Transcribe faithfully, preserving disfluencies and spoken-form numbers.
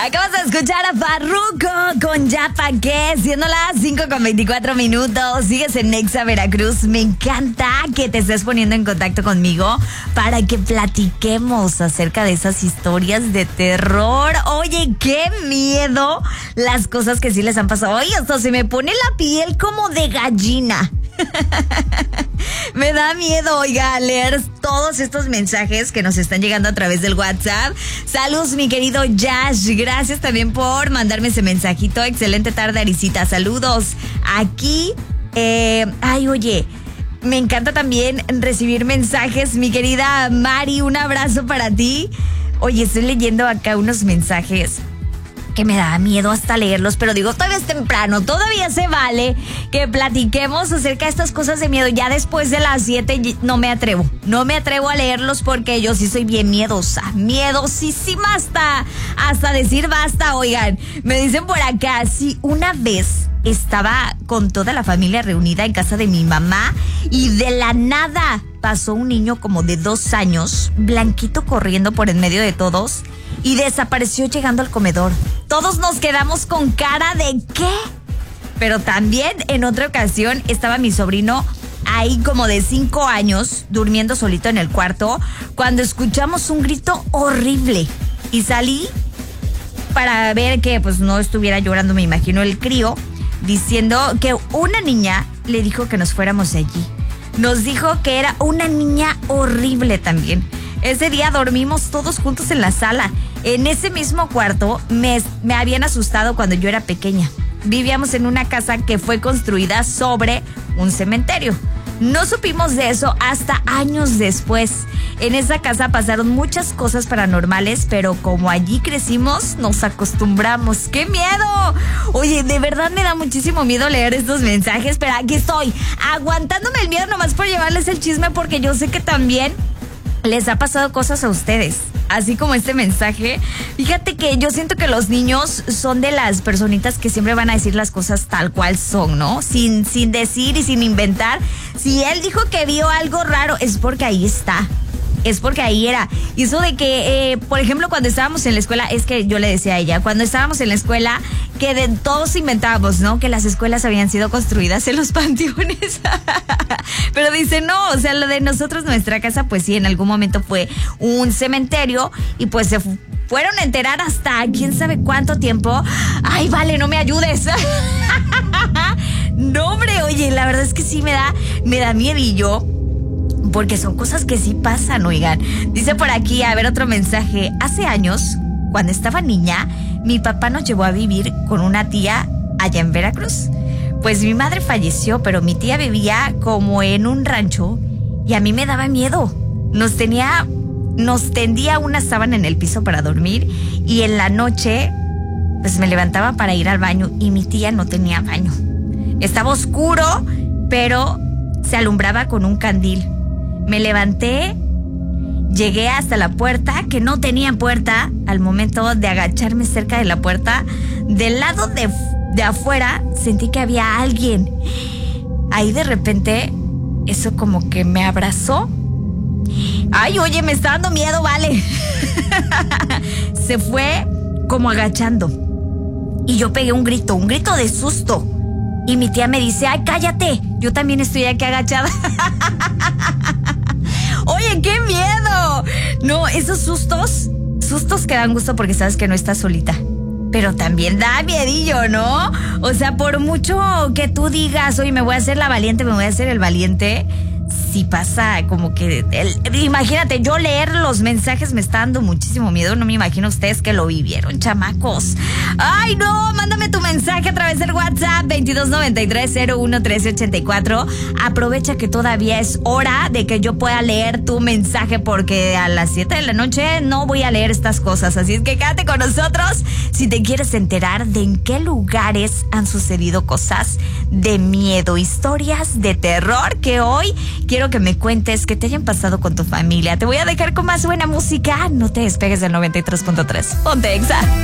Acabas de escuchar a Farruko con Ya Pa' Qué, siendo las cinco con veinticuatro minutos. Sigues en Nexa Veracruz. Me encanta que te estés poniendo en contacto conmigo para que platiquemos acerca de esas historias de terror. Oye, qué miedo las cosas que sí les han pasado. Oye, hasta se me pone la piel como de gallina. Me da miedo, oiga, leer todos estos mensajes que nos están llegando a través del WhatsApp. Saludos, mi querido Yash. Gracias también por mandarme ese mensajito. Excelente tarde, Arisita. Saludos. Aquí, eh, ay, oye, me encanta también recibir mensajes. Mi querida Mari, un abrazo para ti. Oye, estoy leyendo acá unos mensajes que me da miedo hasta leerlos, pero digo, todavía es temprano, todavía se vale que platiquemos acerca de estas cosas de miedo. Ya después de las siete no me atrevo, no me atrevo a leerlos porque yo sí soy bien miedosa, miedosísima hasta, hasta decir basta. Oigan, me dicen por acá, si una vez estaba con toda la familia reunida en casa de mi mamá y de la nada pasó un niño como de dos años, blanquito, corriendo por en medio de todos y desapareció llegando al comedor. Todos nos quedamos con cara de ¿qué? Pero también en otra ocasión estaba mi sobrino ahí como de cinco años durmiendo solito en el cuarto cuando escuchamos un grito horrible y salí para ver que pues no estuviera llorando, me imagino, el crío, diciendo que una niña le dijo que nos fuéramos de allí. Nos dijo que era una niña horrible también. Ese día dormimos todos juntos en la sala. En ese mismo cuarto me, me habían asustado cuando yo era pequeña. Vivíamos en una casa que fue construida sobre un cementerio. No supimos de eso hasta años después. En esa casa pasaron muchas cosas paranormales, pero como allí crecimos, nos acostumbramos. ¡Qué miedo! Oye, de verdad me da muchísimo miedo leer estos mensajes, pero aquí estoy, aguantándome el miedo nomás por llevarles el chisme, porque yo sé que también les ha pasado cosas a ustedes, así como este mensaje. Fíjate que yo siento que los niños son de las personitas que siempre van a decir las cosas tal cual son, ¿no? Sin, sin decir y sin inventar. Si él dijo que vio algo raro, es porque ahí está. Es porque ahí era. Y eso de que, eh, por ejemplo, cuando estábamos en la escuela, es que yo le decía a ella, cuando estábamos en la escuela, que de todos inventábamos, ¿no? Que las escuelas habían sido construidas en los panteones. Pero dice, no, o sea, lo de nosotros, nuestra casa, pues sí, en algún momento fue un cementerio y pues se fu- fueron a enterar hasta quién sabe cuánto tiempo. Ay, vale, no me ayudes. No, hombre, oye, la verdad es que sí me da, me da miedillo. Porque son cosas que sí pasan, oigan. Dice por aquí, a ver, otro mensaje. Hace años, cuando estaba niña, mi papá nos llevó a vivir con una tía allá en Veracruz. Pues mi madre falleció, pero mi tía vivía como en un rancho y a mí me daba miedo. Nos tenía, nos tendía una sábana en el piso para dormir y en la noche, pues me levantaba para ir al baño y mi tía no tenía baño. Estaba oscuro, pero se alumbraba con un candil. Me levanté, llegué hasta la puerta, que no tenía puerta. Al momento de agacharme cerca de la puerta, del lado de, de afuera, sentí que había alguien. Ahí de repente, eso como que me abrazó. Ay, oye, me está dando miedo, vale. Se fue como agachando. Y yo pegué un grito, un grito de susto. Y mi tía me dice, ay, cállate, yo también estoy aquí agachada. Oye, qué miedo. No, esos sustos, sustos que dan gusto porque sabes que no estás solita. Pero también da miedillo, ¿no? O sea, por mucho que tú digas, oye, me voy a hacer la valiente, me voy a hacer el valiente, si pasa como que, el, imagínate, yo leer los mensajes me está dando muchísimo miedo. No me imagino ustedes que lo vivieron, chamacos. Ay, no, mándame tu mensaje a través del WhatsApp veintidós noventa y tres cero uno trece ochenta y cuatro. Aprovecha que todavía es hora de que yo pueda leer tu mensaje, porque a las siete de la noche no voy a leer estas cosas. Así es que quédate con nosotros si te quieres enterar de en qué lugares han sucedido cosas de miedo, historias de terror que hoy quiero que me cuentes que te hayan pasado con tu familia. Te voy a dejar con más buena música. No te despegues del noventa y tres punto tres. Ponte Exa.